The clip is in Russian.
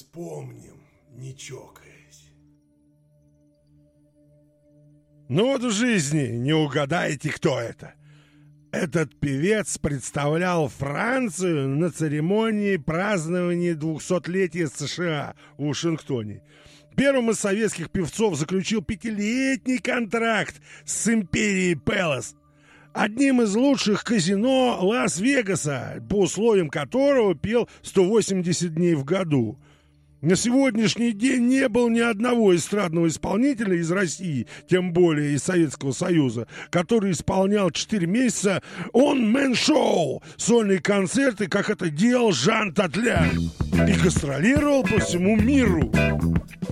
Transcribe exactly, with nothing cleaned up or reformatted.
вспомним, не чокаясь. Ну вот в жизни не угадаете, кто это. Этот певец представлял Францию на церемонии празднования двухсотлетия США в Вашингтоне. Первым из советских певцов заключил пятилетний контракт с империей Пэлас, одним из лучших казино Лас-Вегаса, по условиям которого пел сто восемьдесят дней в году. На сегодняшний день не было ни одного эстрадного исполнителя из России, тем более из Советского Союза, который исполнял четыре месяца он-мен-шоу, сольные концерты, как это делал Жан Татлян, и гастролировал по всему миру.